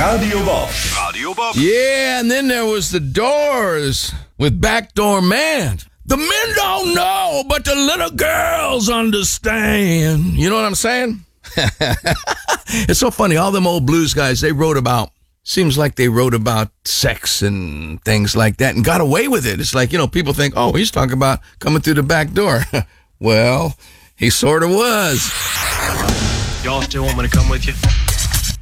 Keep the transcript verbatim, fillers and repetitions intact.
Radio Bob. Radio Bob. Yeah, and then there was the Doors with Backdoor Man. The men don't know, but the little girls understand. You know what I'm saying? It's so funny. All them old blues guys, they wrote about, seems like they wrote about sex and things like that and got away with it. It's like, you know, people think, oh, he's talking about coming through the back door. Well, he sort of was. Y'all still want me to come with you?